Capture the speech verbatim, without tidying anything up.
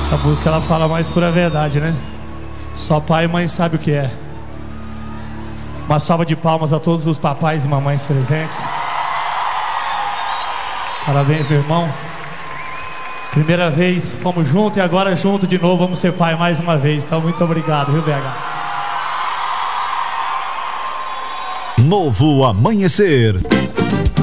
Essa música ela fala mais pura verdade, né? Só pai e mãe sabe o que é. Uma salva de palmas a todos os papais e mamães presentes. Parabéns, meu irmão. Primeira vez, fomos juntos e agora junto de novo, vamos ser pai mais uma vez. Então muito obrigado, viu, B H? Novo Amanhecer.